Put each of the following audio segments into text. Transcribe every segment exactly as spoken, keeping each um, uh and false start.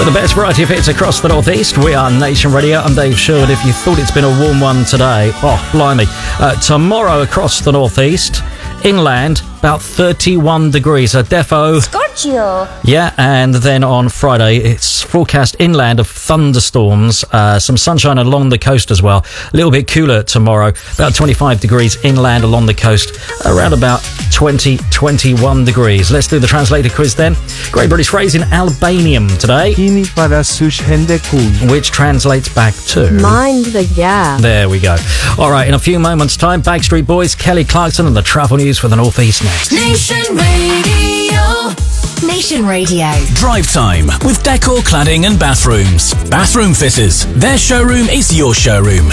With the best variety of hits across the northeast, we are Nation Radio. I'm Dave Sherwood. If you thought it's been a warm one today, oh, blimey. Uh, tomorrow across the northeast, inland, about thirty-one degrees. A defo. Scorchio. Yeah, and then on Friday, it's forecast inland of thunderstorms, uh, some sunshine along the coast as well. A little bit cooler tomorrow, about twenty-five degrees inland along the coast, around about twenty, twenty-one degrees. Let's do the translator quiz then. Great British phrase in Albanian today, which translates back to Mind the gap. There we go. All right, in a few moments' time, Backstreet Boys, Kelly Clarkson and the travel news for the Northeast next. Nation Radio. Nation Radio. Drive time with Decor Cladding and Bathrooms. Bathroom Fitters. Their showroom is your showroom.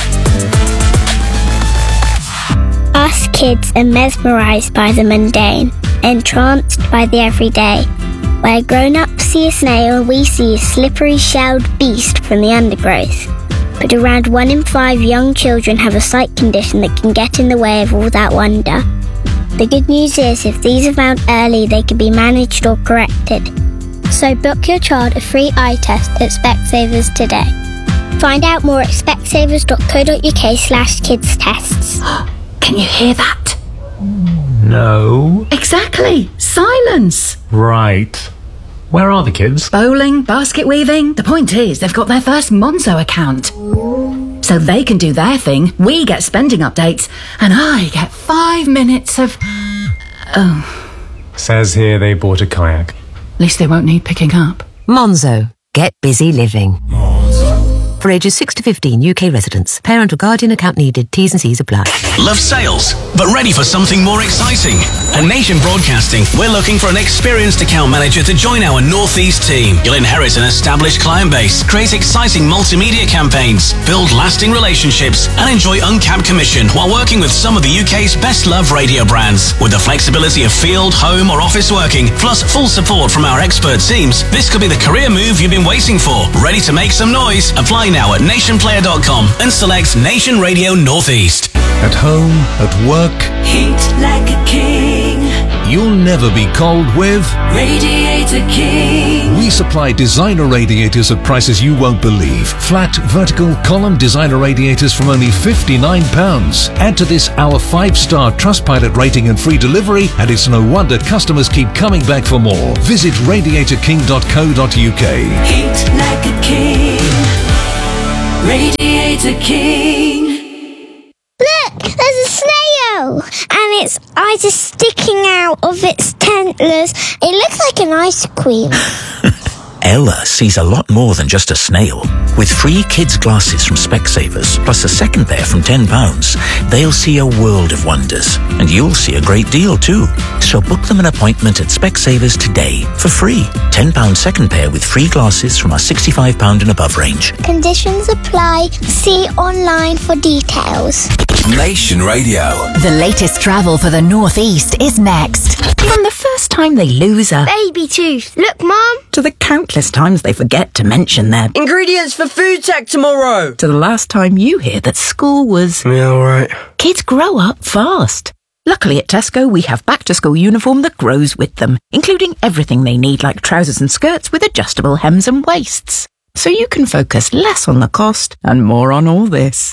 Us kids are mesmerised by the mundane, entranced by the everyday. Where grown-ups see a snail, we see a slippery shelled beast from the undergrowth. But around one in five young children have a sight condition that can get in the way of all that wonder. The good news is, if these are found early, they can be managed or corrected. So book your child a free eye test at Specsavers today. Find out more at specsavers.co.uk slash kids tests. Can you hear that? No. Exactly. Silence. Right. Where are the kids? Bowling, basket weaving. The point is, they've got their first Monzo account. So they can do their thing, we get spending updates, and I get five minutes of... Oh. Says here they bought a kayak. At least they won't need picking up. Monzo. Get busy living. For ages six to fifteen, U K residents. Parent or guardian account needed. T's and C's apply. Love sales, but ready for something more exciting? At Nation Broadcasting, we're looking for an experienced account manager to join our Northeast team. You'll inherit an established client base, create exciting multimedia campaigns, build lasting relationships, and enjoy uncapped commission while working with some of the U K's best-loved radio brands. With the flexibility of field, home, or office working, plus full support from our expert teams, this could be the career move you've been waiting for. Ready to make some noise? Apply now at nation player dot com and select Nation Radio Northeast. At home, at work, Heat like a king. You'll never be cold with Radiator King. We supply designer radiators at prices you won't believe. Flat, vertical, column designer radiators from only fifty-nine pounds. Add to this our five-star Trustpilot rating and free delivery, and it's no wonder customers keep coming back for more. Visit radiator king dot co dot uk. Heat like a king. Radiator King. Look, there's a snail, and its eyes are sticking out of its antlers. It looks like an ice cream. Ella sees a lot more than just a snail. With free kids' glasses from Specsavers, plus a second pair from ten pounds, they'll see a world of wonders. And you'll see a great deal too. So book them an appointment at Specsavers today for free. ten pounds second pair with free glasses from our sixty-five pounds and above range. Conditions apply. See online for details. Nation Radio. The latest travel for the Northeast is next. From the first time they lose a... Baby tooth. Look, Mum. to the countless times they forget to mention their... Ingredients for food tech tomorrow. to the last time you hear that school was... Yeah, alright. Kids grow up fast. Luckily at Tesco, we have back-to-school uniform that grows with them, including everything they need like trousers and skirts with adjustable hems and waists. So you can focus less on the cost and more on all this.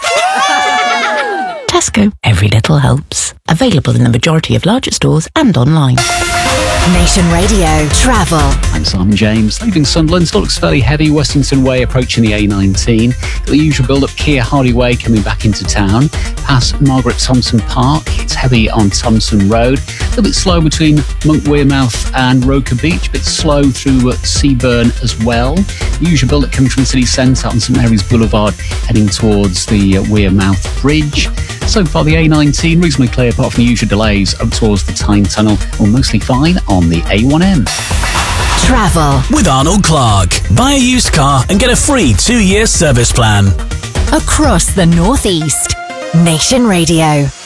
Tesco, every little helps. Available in the majority of larger stores and online. Nation Radio Travel. I'm Simon James. Leaving Sunderland, still looks fairly heavy. Westington Way approaching the A nineteen. The usual build-up Kia Hardy Way coming back into town. Past Margaret Thompson Park. It's heavy on Thompson Road. A little bit slow between Monk Wearmouth and Roker Beach. A bit slow through uh, Seaburn as well. The usual build-up coming from the city centre on St Mary's Boulevard, heading towards the uh, Wearmouth Bridge. So far, the A nineteen reasonably clear apart from the usual delays up towards the Tyne Tunnel, or mostly fine on the A one M. Travel with Arnold Clark. Buy a used car and get a free two-year service plan. across the Northeast. Nation Radio.